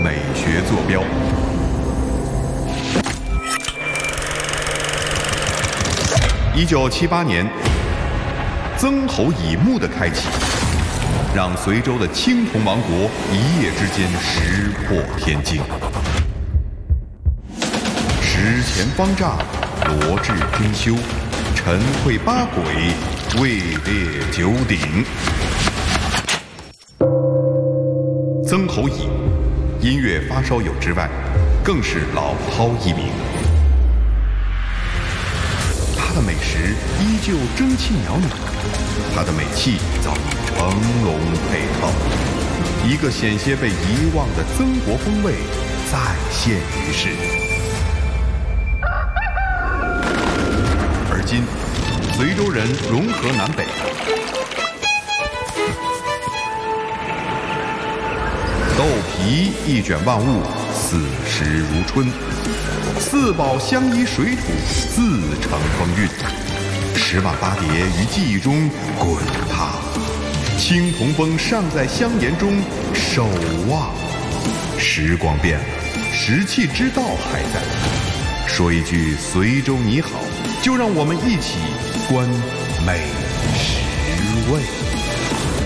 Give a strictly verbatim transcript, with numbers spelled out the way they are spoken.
美学坐标。一九七八年，曾侯乙墓的开启，让随州的青铜王国一夜之间石破天惊。石前方丈，罗致天修，陈会八鬼，位列九鼎。曾侯乙，音乐发烧友之外，更是老饕一名。他的美食依旧蒸汽袅袅，他的美气早已成龙配套。一个险些被遗忘的曾国风味再现于世。而今，随州人融合南北，豆皮一卷万物，四时如春。四宝相依水土，自成风韵。十万八叠于记忆中滚烫，青铜风尚在香岩中守望。时光变了，石器之道还在。说一句随州你好，就让我们一起观美食味。